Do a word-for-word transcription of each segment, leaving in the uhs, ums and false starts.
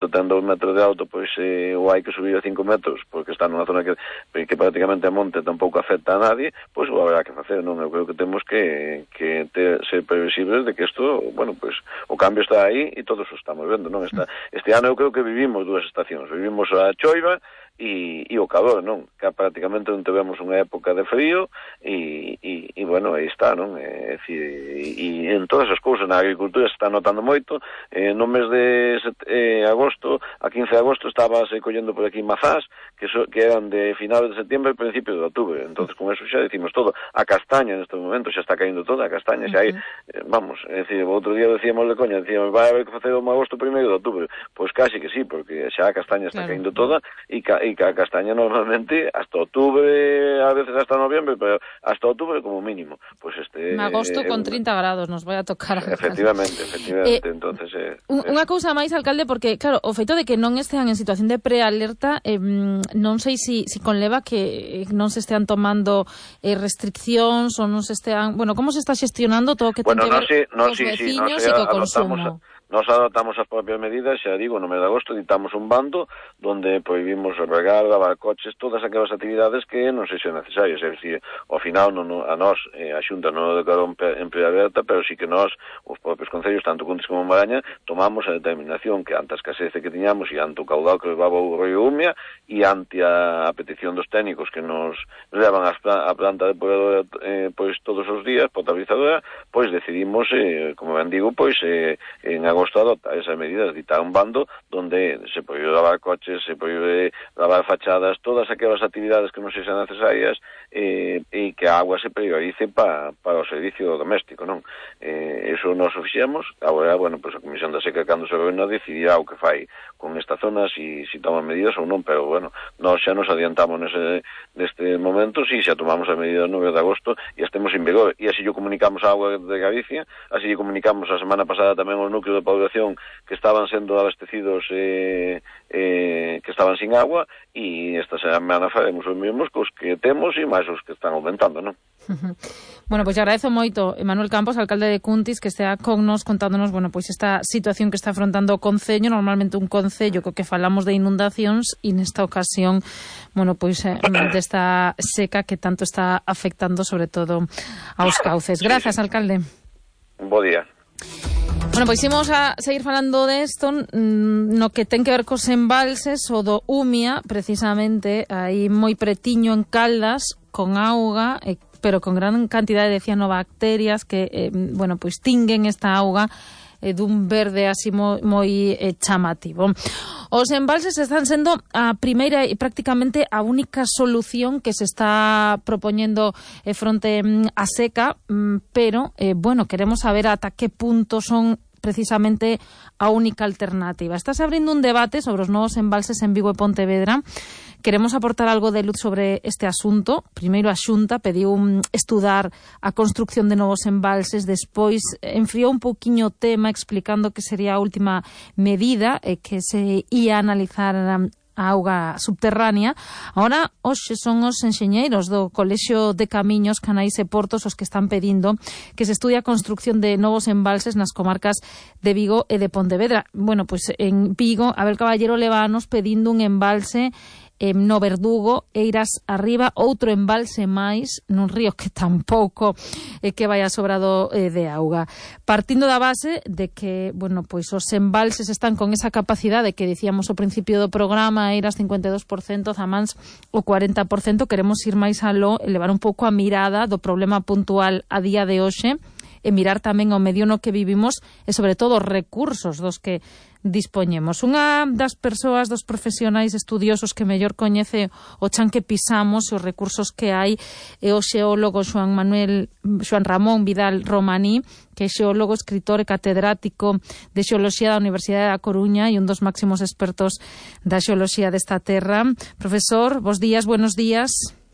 exemplo, ten dous metros de alto, pois eh, ou hai que subir a cinco metros, porque está nunha zona que, que prácticamente a monte tampouco afecta a nadie, pois o habrá que facer, non? Eu creo que temos que, que ter, ser previsibles de que isto, bueno, pois o cambio está aí e todos o estamos vendo, non? Esta, este ano eu creo que vivimos dúas estacións, vivimos a choiva e, e o calor, non? Que prácticamente non tivemos unha época de frío e, e, e bueno, aí está, non? É dicir, e, e en todas as cousas, na agricultura se está notando moito, eh, no mes de set, eh, agosto, a quince de agosto, estabas eh, collendo por aquí mazás, que, so, que eran de finales de septiembre e principios de outubro, entonces con eso xa decimos todo, a castaña neste momento xa está caindo toda, a castaña xa hai, eh, vamos, é dicir, o outro día decíamos de coña, decíamos, vai haber que facer un agosto primeiro de outubro, pois casi que sí, porque xa a castaña está claro. Caindo toda, e ca, e a castaña normalmente hasta octubre, a veces hasta noviembre, pero hasta octubre como mínimo. Pues este en agosto eh, con trinta grados nos vai a tocar. Efectivamente, efectivamente, eh, entonces eh, unha cousa máis, alcalde, porque claro, o feito de que non estean en situación de prealerta, eh, non sei si, si conleva que non se estean tomando eh, restriccións ou non se estean, bueno, como se está xestionando todo o que bueno, ten que no, ver sí, no, cos sí, veciños sí, no, e co consumo? A... Nos adaptamos as propias medidas, xa digo, no mes de agosto editamos un bando donde prohibimos albergar, lavar coches, todas aquelas actividades que non sexan necesarias, é dicir, ao final non, a nós, eh, a Xunta non declarou en prealerta, pero sí que nós, os propios concellos, tanto Cuntis como Maraña, tomamos a determinación que ante a escasece que tiñamos e ante o caudal que levaba o río Umia e ante a, a petición dos técnicos que nos levan a planta depuradora eh, pois todos os días, potabilizadora, pois decidimos, eh, como ben digo, pois eh, en agosto adopta esas medidas, dictar un bando donde se prohíbe lavar coches, se prohíbe lavar fachadas, todas aquelas actividades que non sexan necesarias eh, e que a agua se priorice pa, para o servicio doméstico, non? Eh, eso nos o fixemos, agora, bueno, pues a Comisión da Seca, cando se reúna, decidirá o que fai con esta zona, si, si toma medidas ou non, pero, bueno, nós xa nos adiantamos nese, neste momento, si xa tomamos a medida do nove de agosto e estemos en vigor, e así yo comunicamos a Agua de Galicia, así yo comunicamos a semana pasada tamén o núcleo de población que estaban sendo abastecidos eh, eh, que estaban sin agua e esta semana faremos os mesmos cos que temos e máis os que están aumentando, non? Bueno, pois pues agradezo moito Manuel Campos, alcalde de Cuntis, que estea con nos contándonos, bueno, pois pues esta situación que está afrontando o concello, normalmente un concello co que falamos de inundacións e nesta ocasión, bueno, pois pues, eh, desta seca que tanto está afectando sobre todo aos cauces. Gracias, sí, sí. Alcalde. Un bo día. Bueno, pois imos a seguir falando desto no que ten que ver cos embalses o do Umia, precisamente, aí moi pretiño en Caldas, con auga, eh, pero con gran cantidade de cianobacterias que, eh, bueno, pois tinguen esta auga eh, dun verde así moi, moi eh, chamativo. Os embalses están sendo a primeira e prácticamente a única solución que se está propoñendo eh, fronte a seca, pero, eh, bueno, queremos saber ata que punto son precisamente a única alternativa. Estás abrindo un debate sobre os novos embalses en Vigo e Pontevedra. Queremos aportar algo de luz sobre este asunto. Primeiro a Xunta pediu estudar a construcción de novos embalses, despois enfriou un pouquiño o tema explicando que sería a última medida e que se ia analizar a auga subterránea. Ahora, hoxe son os enxeñeiros do Colexio de Camiños, Canais e Portos os que están pedindo que se estudie a construcción de novos embalses nas comarcas de Vigo e de Pontevedra. Bueno, pois pues en Vigo, Abel Caballero levanos pedindo un embalse eh, no Verdugo e irás arriba outro embalse máis nun río que tampouco eh, que vai a sobrado eh, de auga. Partindo da base de que, bueno, pois os embalses están con esa capacidade que dicíamos ao principio do programa, Eiras cincuenta e dos por cento, Zamáns o cuarenta por cento, queremos ir máis aló, elevar un pouco a mirada do problema puntual a día de hoxe e mirar tamén o medio no que vivimos e, sobre todo, os recursos dos que dispoñemos. Unha das persoas, dos profesionais estudiosos que mellor coñece o chan que pisamos e os recursos que hai é o xeólogo Xoan Manuel Xoan Ramón Vidal Romaní, que é xeólogo, escritor e catedrático de Xeoloxía da Universidade da Coruña e un dos máximos expertos da xeoloxía desta terra. Profesor, bos días, buenos días.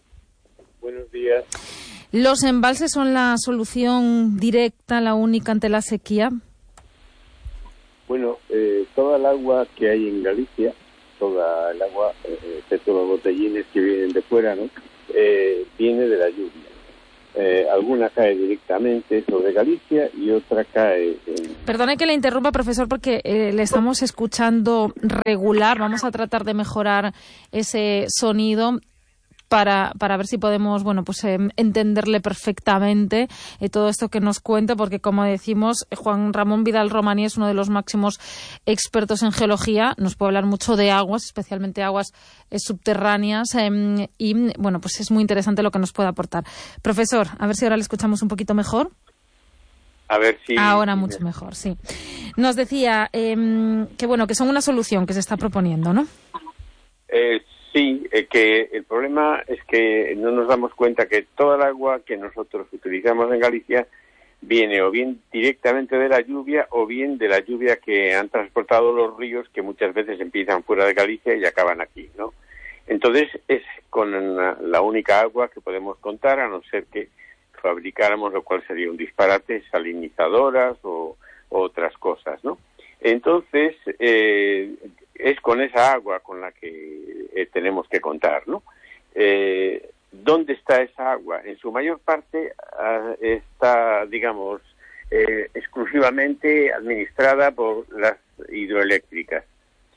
Buenos días. ¿Los embalses son la solución directa, la única ante la sequía? Bueno, eh, toda el agua que hay en Galicia, toda el agua, eh, excepto los botellines que vienen de fuera, ¿no? Eh, viene de la lluvia. Eh, alguna cae directamente sobre Galicia y otra cae en... Perdone que le interrumpa, profesor, porque eh, le estamos escuchando regular. Vamos a tratar de mejorar ese sonido para, para ver si podemos, bueno, pues eh, entenderle perfectamente eh, todo esto que nos cuenta, porque como decimos, Juan Ramón Vidal Romaní es uno de los máximos expertos en geología, nos puede hablar mucho de aguas, especialmente aguas eh, subterráneas, eh, y bueno, pues es muy interesante lo que nos puede aportar. Profesor, a ver si ahora le escuchamos un poquito mejor. A ver si... Ahora mucho mejor, sí. Nos decía eh, que bueno, que son una solución que se está proponiendo, ¿no? Eh, sí, eh, que el problema es que no nos damos cuenta que toda el agua que nosotros utilizamos en Galicia viene o bien directamente de la lluvia o bien de la lluvia que han transportado los ríos, que muchas veces empiezan fuera de Galicia y acaban aquí, ¿no? Entonces es con la, la única agua que podemos contar, a no ser que fabricáramos, lo cual sería un disparate, salinizadoras o, o otras cosas, ¿no? Entonces, eh, es con esa agua con la que eh, tenemos que contar, ¿no? Eh, ¿Dónde está esa agua? En su mayor parte uh, está, digamos, eh, exclusivamente administrada por las hidroeléctricas.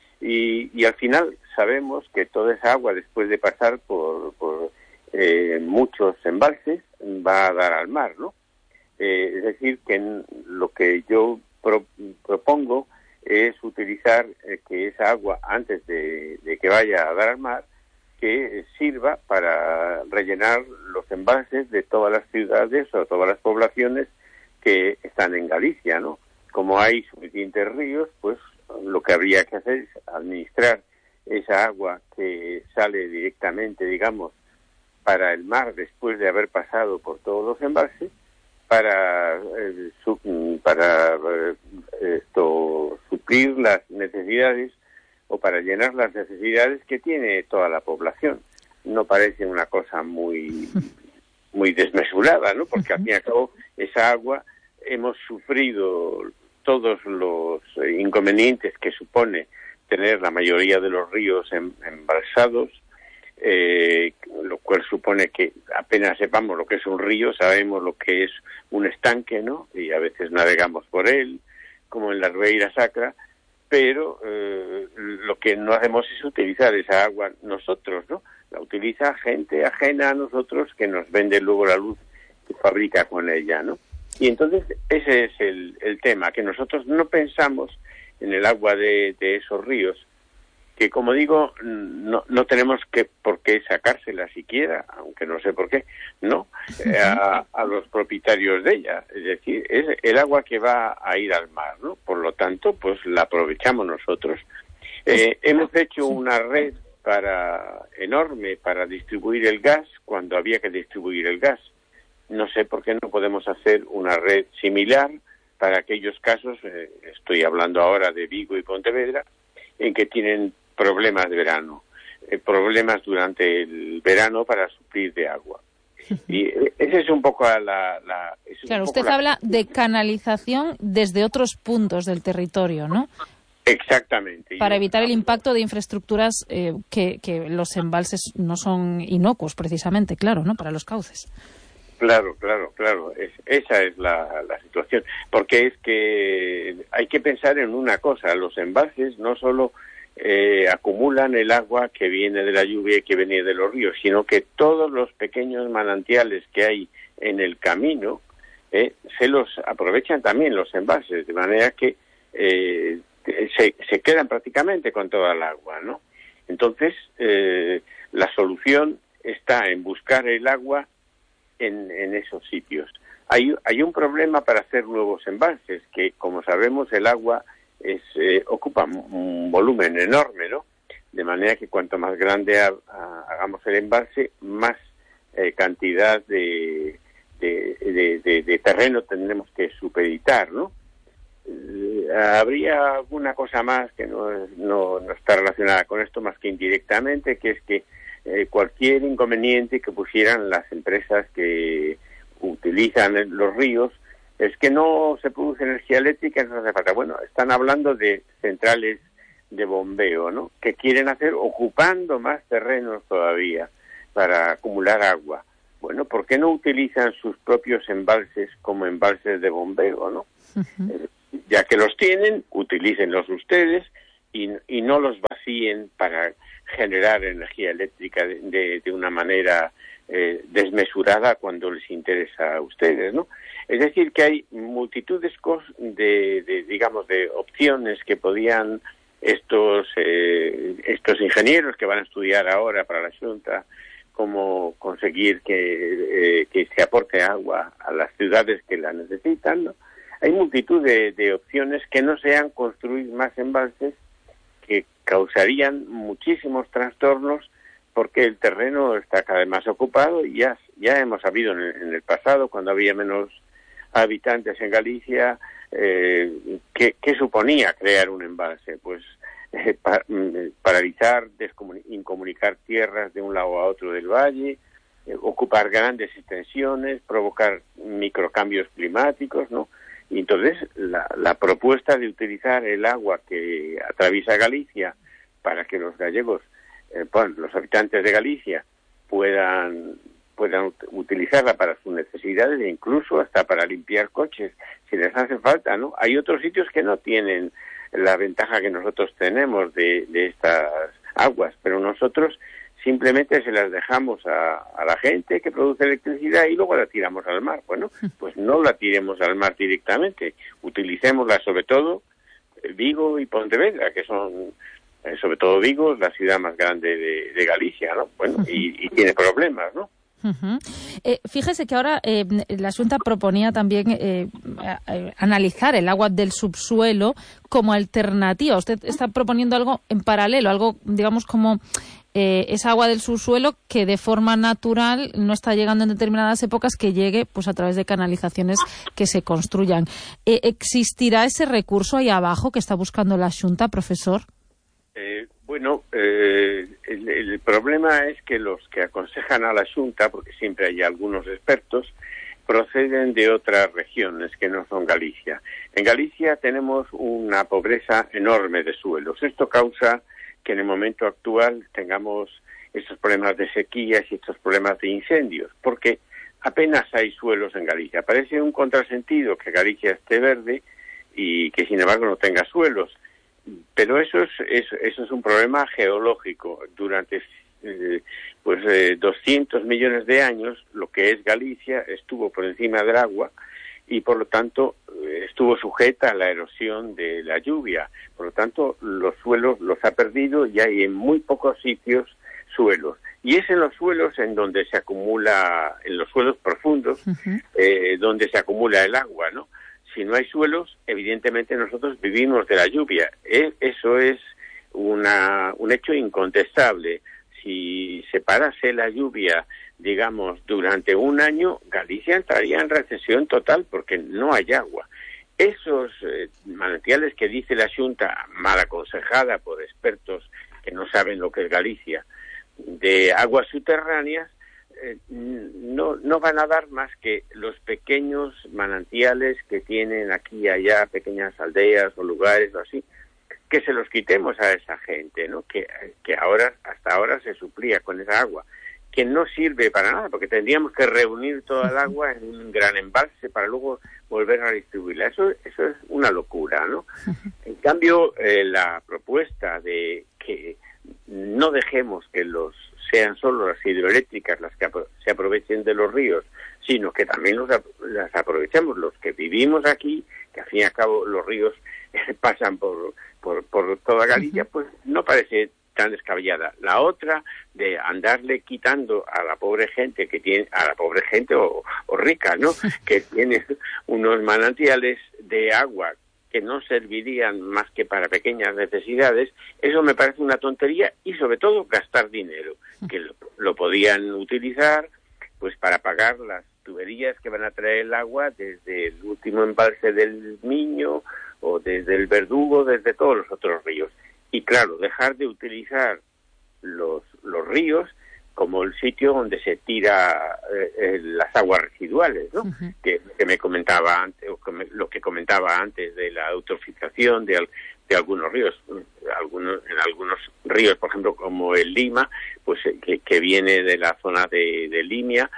Y, y al final sabemos que toda esa agua, después de pasar por, por eh, muchos embalses, va a dar al mar, ¿no? Eh, es decir, que en lo que yo pro, propongo es utilizar eh, que esa agua, antes de, de que vaya a dar al mar, que sirva para rellenar los embalses de todas las ciudades o todas las poblaciones que están en Galicia, ¿no? Como hay suficientes ríos, pues lo que habría que hacer es administrar esa agua que sale directamente, digamos, para el mar después de haber pasado por todos los embalses, para eh, su, para eh, esto suplir las necesidades o para llenar las necesidades que tiene toda la población. No parece una cosa muy muy desmesurada, ¿no? Porque al fin y al cabo esa agua hemos sufrido todos los inconvenientes que supone tener la mayoría de los ríos em, embalsados, eh, lo cual supone que apenas sepamos lo que es un río, sabemos lo que es un estanque, ¿no? Y a veces navegamos por él, como en la Ribeira Sacra, pero eh, lo que no hacemos es utilizar esa agua nosotros, ¿no? La utiliza gente ajena a nosotros que nos vende luego la luz que fabrica con ella, ¿no? Y entonces ese es el, el tema, que nosotros no pensamos en el agua de, de esos ríos, que como digo, no, no tenemos que por qué sacársela siquiera, aunque no sé por qué, no, eh, a, a los propietarios de ella. Es decir, es el agua que va a ir al mar, ¿no? Por lo tanto, pues la aprovechamos nosotros. Eh, hemos hecho una red para enorme para distribuir el gas cuando había que distribuir el gas. No sé por qué no podemos hacer una red similar para aquellos casos, eh, estoy hablando ahora de Vigo y Pontevedra, en que tienen problemas de verano, eh, problemas durante el verano para suplir de agua. Y esa es un poco la... la es claro, un usted poco la... habla de canalización desde otros puntos del territorio, ¿no? Exactamente. Para Yo... evitar el impacto de infraestructuras eh, que, que los embalses no son inocuos, precisamente, claro, ¿no? Para los cauces. Claro, claro, claro. Es, esa es la, la situación. Porque es que hay que pensar en una cosa. Los embalses no solo eh, acumulan el agua que viene de la lluvia y que viene de los ríos, sino que todos los pequeños manantiales que hay en el camino eh, se los aprovechan también los embalses, de manera que eh, se, se quedan prácticamente con toda el agua, ¿no? Entonces, eh, la solución está en buscar el agua En, en esos sitios. Hay, hay un problema para hacer nuevos embalses, que como sabemos el agua es, eh, ocupa un volumen enorme, ¿no? De manera que cuanto más grande ha, ha, hagamos el embalse, más eh, cantidad de, de, de, de, de terreno tendremos que supeditar, ¿no? Eh, habría alguna cosa más que no, no, no está relacionada con esto más que indirectamente, que es que Eh, cualquier inconveniente que pusieran las empresas que utilizan los ríos es que no se produce energía eléctrica, no hace falta. Bueno, están hablando de centrales de bombeo, ¿no? Que quieren hacer ocupando más terrenos todavía para acumular agua. Bueno, ¿por qué no utilizan sus propios embalses como embalses de bombeo, no? Uh-huh. Eh, ya que los tienen, utilícenlos ustedes y, y no los vacíen para generar energía eléctrica de, de, de una manera eh, desmesurada cuando les interesa a ustedes, ¿no? Es decir, que hay multitud de, de digamos, de opciones que podían estos eh, estos ingenieros que van a estudiar ahora para la Xunta cómo conseguir que, eh, que se aporte agua a las ciudades que la necesitan, ¿no? Hay multitud de, de opciones que no sean construir más embalses que causarían muchísimos trastornos porque el terreno está cada vez más ocupado y ya, ya hemos sabido en el, en el pasado, cuando había menos habitantes en Galicia, eh, ¿qué, qué suponía crear un embalse? Pues eh, pa, paralizar, incomunicar tierras de un lado a otro del valle, eh, ocupar grandes extensiones, provocar microcambios climáticos, ¿no? Y entonces la, la propuesta de utilizar el agua que atraviesa Galicia para que los gallegos, eh, bueno, los habitantes de Galicia puedan puedan utilizarla para sus necesidades e incluso hasta para limpiar coches si les hace falta, ¿no? Hay otros sitios que no tienen la ventaja que nosotros tenemos de, de estas aguas, pero nosotros simplemente se las dejamos a, a la gente que produce electricidad y luego la tiramos al mar. Bueno, pues no la tiremos al mar directamente, utilicémosla sobre todo Vigo y Pontevedra, que son, eh, sobre todo Vigo, la ciudad más grande de, de Galicia, ¿no? Bueno, y, y tiene problemas, ¿no? Uh-huh. Eh, fíjese que ahora eh, la Xunta proponía también eh, eh, analizar el agua del subsuelo como alternativa. Usted está proponiendo algo en paralelo, algo, digamos, como eh, esa agua del subsuelo que de forma natural no está llegando en determinadas épocas, que llegue pues a través de canalizaciones que se construyan. Eh, ¿Existirá ese recurso ahí abajo que está buscando la Xunta, profesor? Eh, bueno, eh, el, el problema es que los que aconsejan a la Xunta, porque siempre hay algunos expertos, proceden de otras regiones que no son Galicia. En Galicia tenemos una pobreza enorme de suelos. Esto causa que en el momento actual tengamos estos problemas de sequías y estos problemas de incendios, porque apenas hay suelos en Galicia. Parece un contrasentido que Galicia esté verde y que sin embargo no tenga suelos. Pero eso es, eso, eso es un problema geológico. Durante eh, pues eh, doscientos millones de años, lo que es Galicia estuvo por encima del agua y por lo tanto eh, estuvo sujeta a la erosión de la lluvia. Por lo tanto, los suelos los ha perdido y hay en muy pocos sitios suelos. Y es en los suelos en donde se acumula, en los suelos profundos, uh-huh. eh, donde se acumula el agua, ¿no? Si no hay suelos, evidentemente nosotros vivimos de la lluvia. Eh, eso es una, un hecho incontestable. Si se parase la lluvia, digamos, durante un año, Galicia entraría en recesión total porque no hay agua. Esos eh, manantiales que dice la Xunta, mal aconsejada por expertos que no saben lo que es Galicia, de aguas subterráneas, Eh, no, no van a dar más que los pequeños manantiales que tienen aquí y allá, pequeñas aldeas o lugares o así, que se los quitemos a esa gente, ¿no? Que, que ahora, hasta ahora se suplía con esa agua, que no sirve para nada, porque tendríamos que reunir toda el agua en un gran embalse para luego volver a distribuirla. Eso, eso es una locura, ¿no? En cambio, eh, la propuesta de que no dejemos que los sean solo las hidroeléctricas las que apro- se aprovechen de los ríos, sino que también los ap- las aprovechemos los que vivimos aquí, que al fin y al cabo los ríos eh, pasan por, por, por toda Galicia, pues no parece tan descabellada. La otra, de andarle quitando a la pobre gente que tiene, a la pobre gente o, o rica, ¿no? Que tiene unos manantiales de agua que no servirían más que para pequeñas necesidades, eso me parece una tontería y sobre todo gastar dinero, que lo, lo podían utilizar pues para pagar las tuberías que van a traer el agua desde el último embalse del Miño o desde el Verdugo, desde todos los otros ríos. Y claro, dejar de utilizar los, los ríos como el sitio donde se tira eh, eh, las aguas residuales, ¿no? Uh-huh. Que, que me comentaba antes, o que me, lo que comentaba antes de la eutrofización de, de algunos ríos, algunos en algunos ríos, por ejemplo, como el Lima, pues que, que viene de la zona de, de Limia,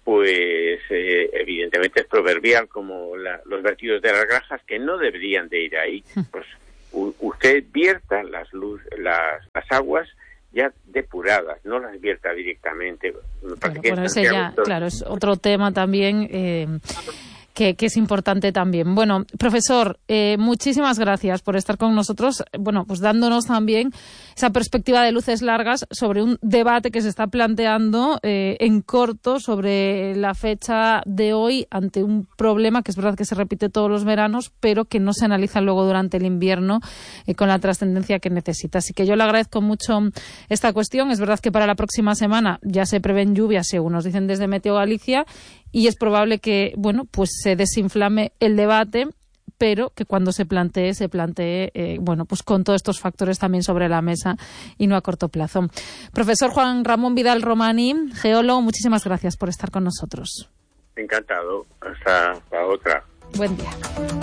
pues eh, evidentemente es proverbial como la, los vertidos de las granjas, que no deberían de ir ahí. Pues u, usted vierta las, luz, las, las aguas ya depuradas, no las vierta directamente. Me claro, bueno, ese ya, claro, es otro tema también eh, que, que es importante también. Bueno, profesor, eh, muchísimas gracias por estar con nosotros, bueno, pues dándonos también esa perspectiva de luces largas sobre un debate que se está planteando eh, en corto sobre la fecha de hoy ante un problema que es verdad que se repite todos los veranos, pero que no se analiza luego durante el invierno eh, con la trascendencia que necesita. Así que yo le agradezco mucho esta cuestión. Es verdad que para la próxima semana ya se prevén lluvias, según nos dicen desde Meteo Galicia, y es probable que, bueno, pues se desinflame el debate, pero que cuando se plantee, se plantee, eh, bueno, pues con todos estos factores también sobre la mesa y no a corto plazo. Profesor Juan Ramón Vidal Romaní, geólogo, muchísimas gracias por estar con nosotros. Encantado. Hasta la otra. Buen día.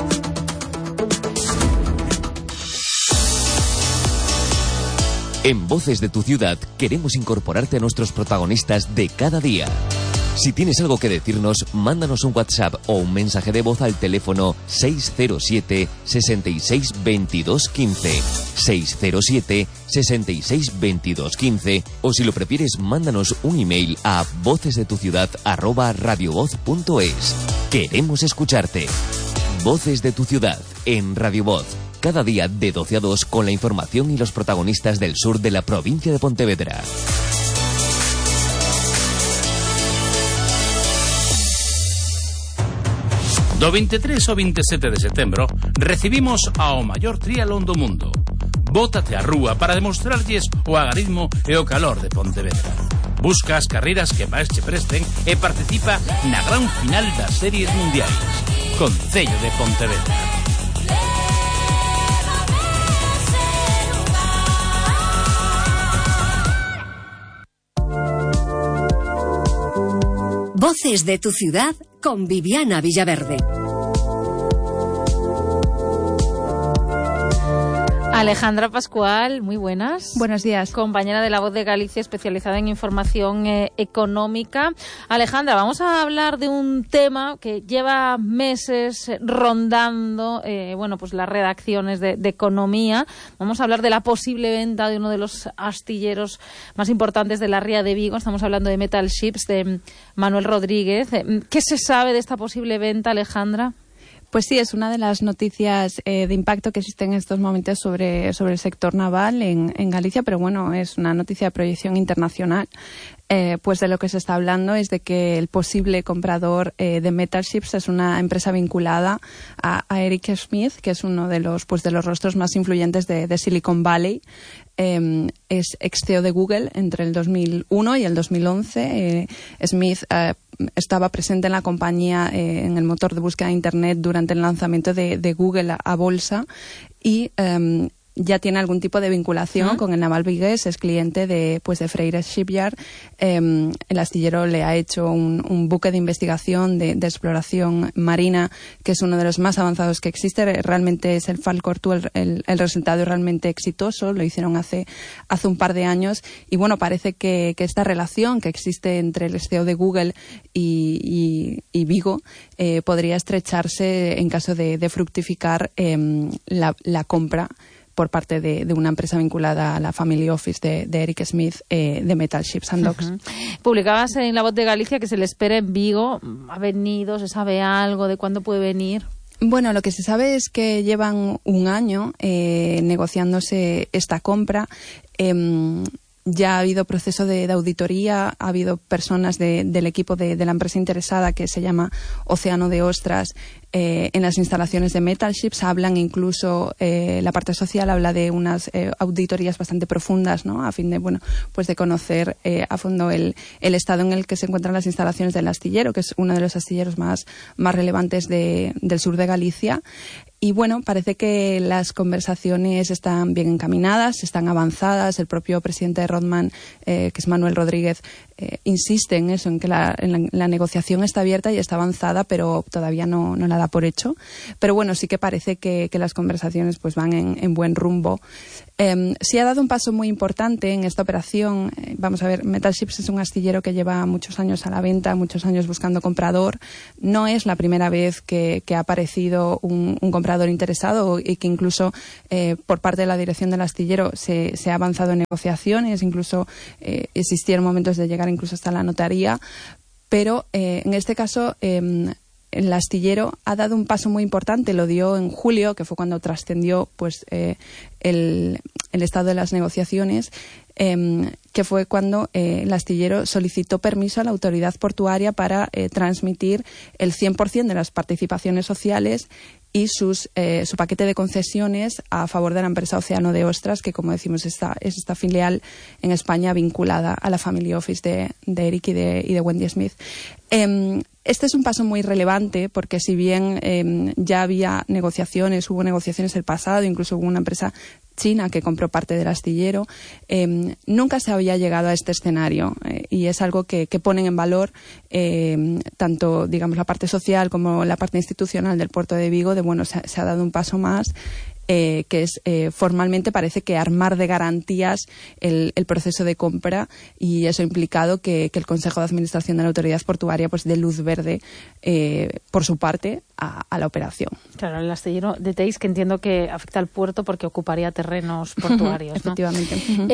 En Voces de tu Ciudad queremos incorporarte a nuestros protagonistas de cada día. Si tienes algo que decirnos, mándanos un WhatsApp o un mensaje de voz al teléfono seis cero siete, seis seis, veintidós, quince, seis cero siete, seis seis, veintidós, quince, o si lo prefieres, mándanos un email a vocesdetuciudad arroba radiovoz punto es. Queremos escucharte. Voces de tu Ciudad en Radio Voz. Cada día de doce a dos con la información y los protagonistas del sur de la provincia de Pontevedra. Do veintitrés ao veintisiete de setembro recibimos ao maior triatlón do mundo. Bótate á rúa para demostrarlles o agarismo e o calor de Pontevedra. Busca as carreiras que máis che presten e participa na gran final das series mundiais. Concello de Pontevedra. Voces de tu Ciudad con Viviana Villaverde. Alejandra Pascual, muy buenas. Buenos días. Compañera de La Voz de Galicia, especializada en información eh, económica. Alejandra, vamos a hablar de un tema que lleva meses rondando eh, bueno, pues las redacciones de, de economía. Vamos a hablar de la posible venta de uno de los astilleros más importantes de la Ría de Vigo. Estamos hablando de Metal Ships, de Manuel Rodríguez. ¿Qué se sabe de esta posible venta, Alejandra? Pues sí, es una de las noticias eh, de impacto que existen en estos momentos sobre, sobre el sector naval en, en Galicia, pero bueno, es una noticia de proyección internacional. Eh, pues de lo que se está hablando es de que el posible comprador eh, de Metal Ships es una empresa vinculada a, a Eric Smith, que es uno de los pues de los rostros más influyentes de, de Silicon Valley. Eh, es ex C E O de Google entre el dos mil uno y el dos mil once. Eh, Smith eh, estaba presente en la compañía, eh, en el motor de búsqueda de Internet durante el lanzamiento de, de Google a, a bolsa y eh, ya tiene algún tipo de vinculación ¿Mm? con el naval vigués, es cliente de pues de Freire Shipyard. Eh, el astillero le ha hecho un, un buque de investigación de, de exploración marina que es uno de los más avanzados que existe. Realmente es el Falcor dos, el, el, el resultado es realmente exitoso, lo hicieron hace, hace un par de años y bueno, parece que, que esta relación que existe entre el C E O de Google y, y, y Vigo eh, podría estrecharse en caso de, de fructificar eh, la, la compra por parte de, de una empresa vinculada a la Family Office de, de Eric Smith, eh, de Metal Ships and Docks. Uh-huh. Publicabas en La Voz de Galicia que se le espera en Vigo. ¿Ha venido? ¿Se sabe algo de cuándo puede venir? Bueno, lo que se sabe es que llevan un año eh, negociándose esta compra. Eh, Ya ha habido proceso de, de auditoría, ha habido personas de, del equipo de, de la empresa interesada que se llama Océano de Ostras eh, en las instalaciones de Metal Ships. Hablan incluso, eh, la parte social habla de unas eh, auditorías bastante profundas, ¿no? A fin de, bueno, pues de conocer eh, a fondo el, el estado en el que se encuentran las instalaciones del astillero, que es uno de los astilleros más, más relevantes de, del sur de Galicia. Y bueno, parece que las conversaciones están bien encaminadas, están avanzadas. El propio presidente de Rodman, eh, que es Manuel Rodríguez, eh, insiste en eso, en que la, en la, la negociación está abierta y está avanzada, pero todavía no, no la da da por hecho, pero bueno, sí que parece que, que las conversaciones pues van en, en buen rumbo. Eh, sí ha dado un paso muy importante en esta operación. Eh, vamos a ver, Metal Ships es un astillero que lleva muchos años a la venta, muchos años buscando comprador. No es la primera vez que, que ha aparecido un, un comprador interesado y que incluso eh, por parte de la dirección del astillero se, se ha avanzado en negociaciones, incluso eh, existieron momentos de llegar incluso hasta la notaría, pero eh, en este caso eh, el astillero ha dado un paso muy importante. Lo dio en julio, que fue cuando trascendió pues eh, el, el estado de las negociaciones, eh, que fue cuando eh, el astillero solicitó permiso a la autoridad portuaria para eh, transmitir el cien por ciento de las participaciones sociales y sus, eh, su paquete de concesiones a favor de la empresa Océano de Ostras, que, como decimos, esta, es esta filial en España vinculada a la family office de, de Eric y de, y de Wendy Smith. Eh, Este es un paso muy relevante porque, si bien eh, ya había negociaciones, hubo negociaciones el pasado, incluso hubo una empresa china que compró parte del astillero, eh, nunca se había llegado a este escenario eh, y es algo que, que ponen en valor eh, tanto, digamos, la parte social como la parte institucional del puerto de Vigo, de bueno, se, se ha dado un paso más. Eh, que es eh, formalmente parece que armar de garantías el, el proceso de compra, y eso ha implicado que, que el Consejo de Administración de la Autoridad Portuaria pues dé luz verde eh, por su parte a, a la operación. Claro, el astillero de Teis, que entiendo que afecta al puerto porque ocuparía terrenos portuarios, ¿no? Efectivamente.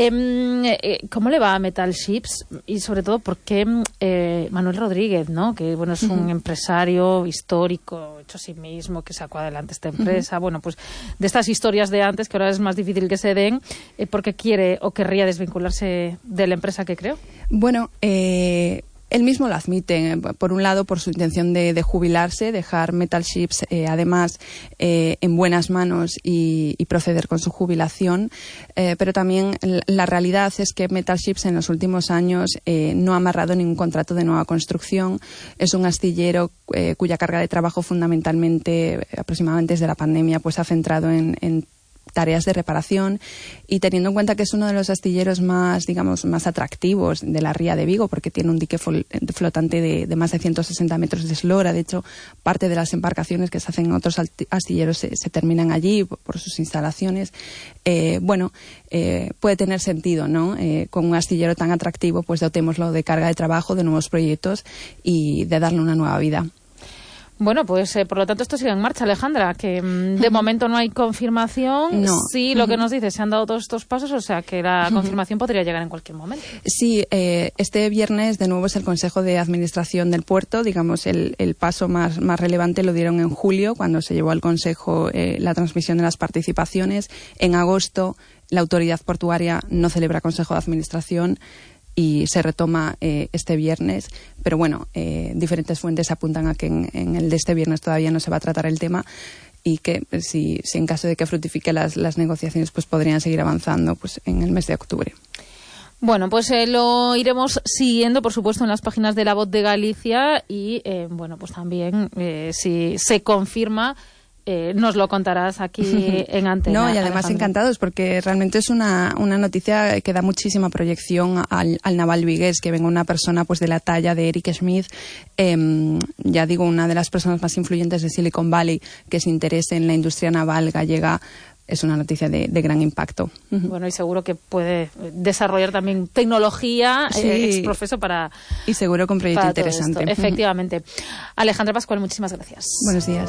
Eh, eh, ¿Cómo le va a Metal Ships? Y sobre todo, ¿por qué eh, Manuel Rodríguez, ¿no? Que bueno, es un uh-huh. empresario histórico, hecho a sí mismo, que sacó adelante esta empresa, uh-huh. bueno, pues de estas historias de antes que ahora es más difícil que se den, eh, porque quiere o querría desvincularse de la empresa que creó? Bueno, eh, él mismo lo admite, por un lado por su intención de, de jubilarse, dejar Metal Ships eh, además eh, en buenas manos y, y proceder con su jubilación, eh, pero también la realidad es que Metal Ships en los últimos años eh, no ha amarrado ningún contrato de nueva construcción. Es un astillero eh, cuya carga de trabajo fundamentalmente, aproximadamente desde la pandemia, pues ha centrado en, en tareas de reparación, y teniendo en cuenta que es uno de los astilleros más, digamos, más atractivos de la ría de Vigo, porque tiene un dique flotante de, de más de ciento sesenta metros de eslora. De hecho, parte de las embarcaciones que se hacen en otros astilleros se, se terminan allí por, por sus instalaciones. Eh, bueno, eh, puede tener sentido, ¿no? Eh, con un astillero tan atractivo, pues dotémoslo de carga de trabajo, de nuevos proyectos y de darle una nueva vida. Bueno, pues eh, por lo tanto esto sigue en marcha, Alejandra, que mm, de momento no hay confirmación. No. Sí, lo que nos dice, se han dado todos estos pasos, o sea que la confirmación podría llegar en cualquier momento. Sí, eh, este viernes de nuevo es el Consejo de Administración del Puerto. Digamos, el, el paso más, más relevante lo dieron en julio, cuando se llevó al Consejo eh, la transmisión de las participaciones. En agosto la Autoridad Portuaria no celebra Consejo de Administración y se retoma eh, este viernes, pero bueno, eh, diferentes fuentes apuntan a que en, en el de este viernes todavía no se va a tratar el tema, y que si, si en caso de que fructifique las, las negociaciones, pues podrían seguir avanzando pues en el mes de octubre. Bueno, pues eh, lo iremos siguiendo, por supuesto, en las páginas de La Voz de Galicia, y eh, bueno, pues también eh, si se confirma, Eh, nos lo contarás aquí en Antena. No, y además Alejandro. Encantados, porque realmente es una, una noticia que da muchísima proyección al, al naval vigués, que venga una persona pues de la talla de Eric Smith, eh, ya digo, una de las personas más influyentes de Silicon Valley, que se interese en la industria naval gallega. Es una noticia de, de gran impacto. Bueno, y seguro que puede desarrollar también tecnología, sí, eh, exprofeso para... Y seguro con proyecto interesante. Efectivamente. Alejandra Pascual, muchísimas gracias. Buenos días.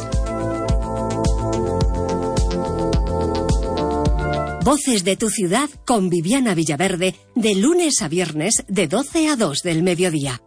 Voces de tu ciudad con Viviana Villaverde, de lunes a viernes de doce a dos del mediodía.